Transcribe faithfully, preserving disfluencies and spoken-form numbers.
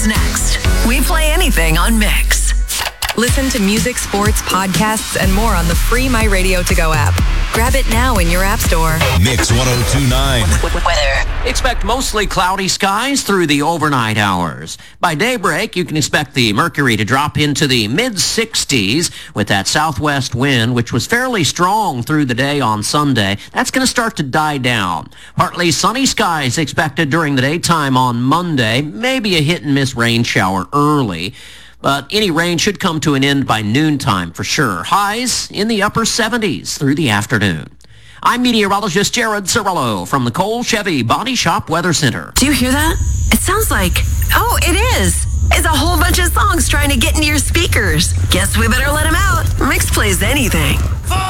next. We play anything on Mix. Listen to music, sports, podcasts, and more on the free My Radio To Go app. Grab it now in your app store. Mix one oh two point nine. Weather. Expect mostly cloudy skies through the overnight hours. By daybreak, you can expect the mercury to drop into the mid sixties with that southwest wind, which was fairly strong through the day on Sunday. That's going to start to die down. Partly sunny skies expected during the daytime on Monday. Maybe a hit-and-miss rain shower early. But any rain should come to an end by noontime for sure. Highs in the upper seventies through the afternoon. I'm meteorologist Jared Cirillo from the Cole Chevy Body Shop Weather Center. Do you hear that? It sounds like, oh, it is. It's a whole bunch of songs trying to get into your speakers. Guess we better let them out. Mix plays anything.